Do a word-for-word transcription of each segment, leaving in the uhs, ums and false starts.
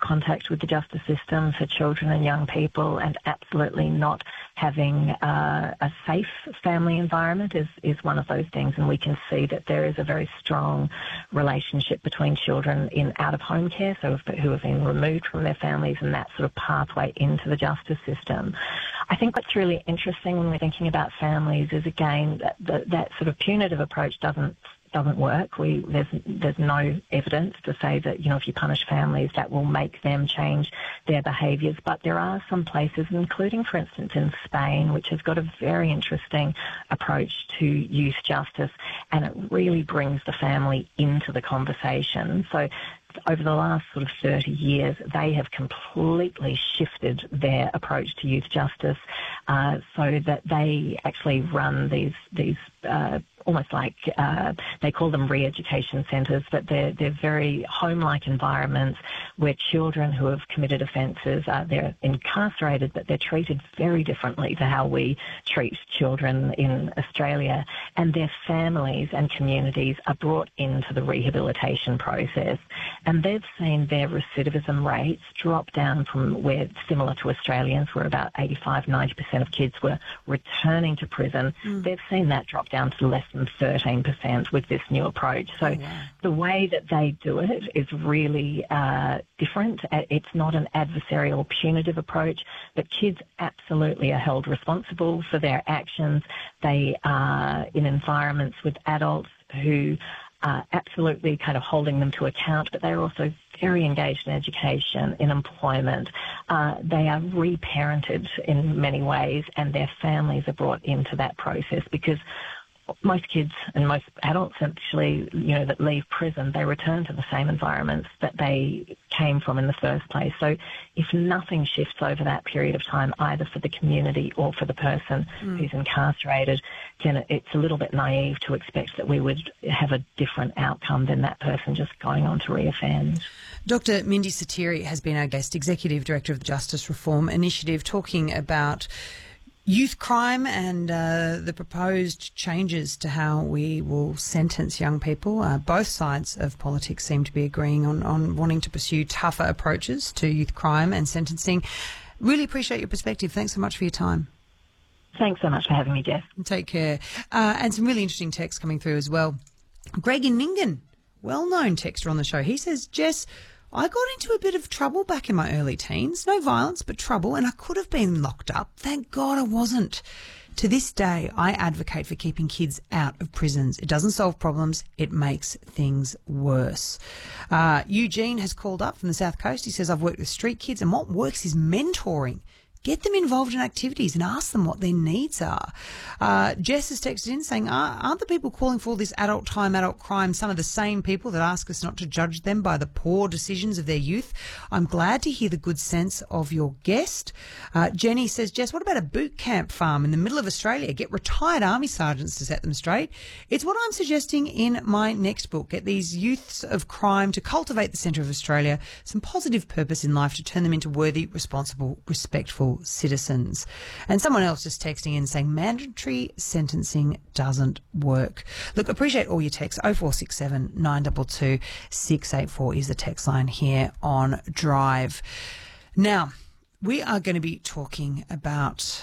contact with the justice system for children and young people, and absolutely not having uh, a safe family environment is, is one of those things. And we can see that there is a very strong relationship between children in out-of-home care, so who have been removed from their families, and that sort of pathway into the justice system. I think what's really interesting when we're thinking about families is, again, that, that, that sort of punitive approach doesn't doesn't work. We there's there's no evidence to say that, you know, if you punish families, that will make them change their behaviours. But there are some places, including, for instance, in Spain, which has got a very interesting approach to youth justice, and it really brings the family into the conversation. So over the last sort of thirty years, they have completely shifted their approach to youth justice, uh, so that they actually run these these uh, almost like uh, they call them re-education centres, but they're they're very home-like environments where children who have committed offences are they're incarcerated, but they're treated very differently to how we treat children in Australia, and their families and communities are brought into the rehabilitation process. And they've seen their recidivism rates drop down from where, similar to Australians, where about eighty-five, ninety percent of kids were returning to prison. Mm. They've seen that drop down to less than thirteen percent with this new approach. So oh, wow. The way that they do it is really uh, different. It's not an adversarial, punitive approach, but kids absolutely are held responsible for their actions. They are in environments with adults who Uh, absolutely kind of holding them to account, but they're also very engaged in education, in employment. Uh, they are reparented in many ways, and their families are brought into that process, because most kids and most adults actually, you know, that leave prison, they return to the same environments that they came from in the first place. So if nothing shifts over that period of time, either for the community or for the person mm. who's incarcerated, then it's a little bit naive to expect that we would have a different outcome than that person just going on to reoffend. Doctor Mindy Sotiri has been our guest, Executive Director of the Justice Reform Initiative, talking about youth crime and uh, the proposed changes to how we will sentence young people. Uh, both sides of politics seem to be agreeing on, on wanting to pursue tougher approaches to youth crime and sentencing. Really appreciate your perspective. Thanks so much for your time. Thanks so much for having me, Jess. Take care. Uh, and some really interesting texts coming through as well. Greg in Nyngan, well-known texter on the show, he says, Jess, I got into a bit of trouble back in my early teens. No violence, but trouble, and I could have been locked up. Thank God I wasn't. To this day, I advocate for keeping kids out of prisons. It doesn't solve problems. It makes things worse. Uh, Eugene has called up from the South Coast. He says, I've worked with street kids, and what works is mentoring. Get them involved in activities and ask them what their needs are. Uh, Jess has texted in saying, aren't the people calling for all this adult time, adult crime, some of the same people that ask us not to judge them by the poor decisions of their youth? I'm glad to hear the good sense of your guest. Uh, Jenny says, Jess, what about a boot camp farm in the middle of Australia? Get retired army sergeants to set them straight. It's what I'm suggesting in my next book. Get these youths of crime to cultivate the centre of Australia, some positive purpose in life to turn them into worthy, responsible, respectful citizens. And someone else just texting in saying mandatory sentencing doesn't work. Look, appreciate all your texts. oh four six seven, nine two two, six eight four is the text line here on Drive. Now, we are going to be talking about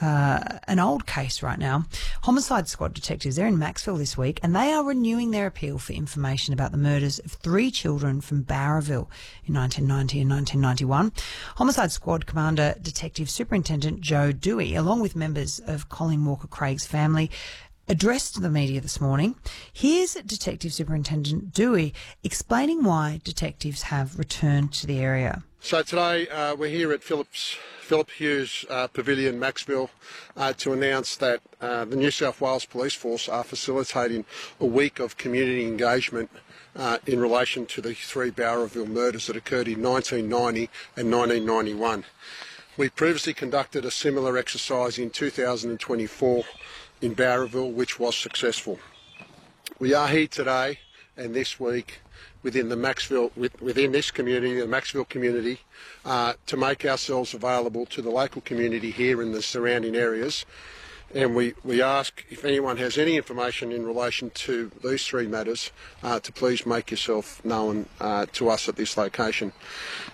Uh, an old case right now. Homicide Squad detectives, they're in Maxville this week, and they are renewing their appeal for information about the murders of three children from Bowraville in nineteen ninety and nineteen ninety-one. Homicide Squad Commander Detective Superintendent Joe Dewey, along with members of Colin Walker Craig's family, addressed the media this morning. Here's Detective Superintendent Dewey explaining why detectives have returned to the area. So today uh, we're here at Phillips, Philip Hughes uh, Pavilion, Maxville, uh, to announce that uh, the New South Wales Police Force are facilitating a week of community engagement uh, in relation to the three Bowraville murders that occurred in nineteen ninety and nineteen ninety-one. We previously conducted a similar exercise in two thousand twenty-four in Bowraville, which was successful. We are here today and this week within the Maxville, within this community, the Maxville community, uh, to make ourselves available to the local community here in the surrounding areas. And we, we ask if anyone has any information in relation to these three matters uh, to please make yourself known uh, to us at this location.